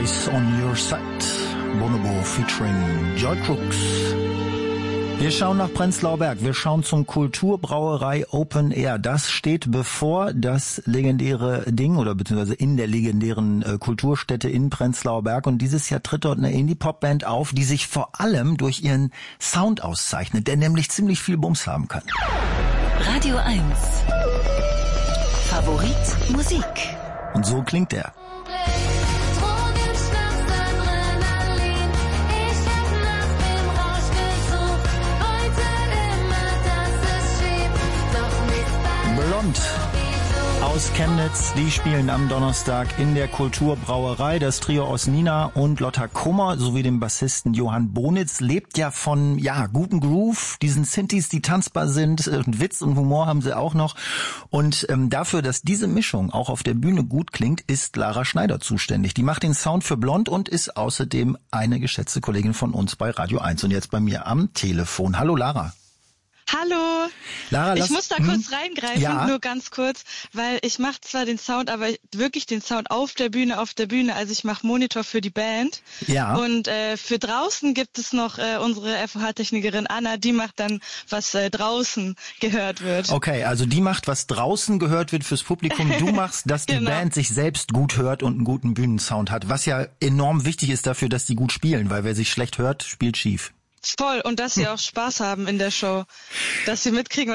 Always on Your Side. Bonobo featuring Joy Crooks. Wir schauen nach Prenzlauer Berg. Wir schauen zum Kulturbrauerei Open Air. Das steht bevor, das legendäre Ding oder beziehungsweise in der legendären Kulturstätte in Prenzlauer Berg. Und dieses Jahr tritt dort eine Indie-Pop-Band auf, die sich vor allem durch ihren Sound auszeichnet, der nämlich ziemlich viel Bums haben kann. Radio 1. Favorit Musik. Und so klingt er. Blond aus Chemnitz, die spielen am Donnerstag in der Kulturbrauerei. Das Trio aus Nina und Lotta Kummer sowie dem Bassisten Johann Bonitz lebt ja von guten Groove, diesen Synthes, die tanzbar sind, und Witz und Humor haben sie auch noch. Und dafür, dass diese Mischung auch auf der Bühne gut klingt, ist Lara Schneider zuständig. Die macht den Sound für Blond und ist außerdem eine geschätzte Kollegin von uns bei Radio 1 und jetzt bei mir am Telefon. Hallo Lara. Hallo, Lara, ich muss da kurz reingreifen, nur ganz kurz, weil ich mache zwar den Sound, aber wirklich den Sound auf der Bühne, also ich mache Monitor für die Band. Ja. Und für draußen gibt es noch unsere FOH-Technikerin Anna, die macht dann, was draußen gehört wird. Okay, also die macht, was draußen gehört wird fürs Publikum. Du machst, dass die Band sich selbst gut hört und einen guten Bühnensound hat, was ja enorm wichtig ist dafür, dass die gut spielen, weil wer sich schlecht hört, spielt schief. Voll, und dass sie auch Spaß haben in der Show, dass sie mitkriegen,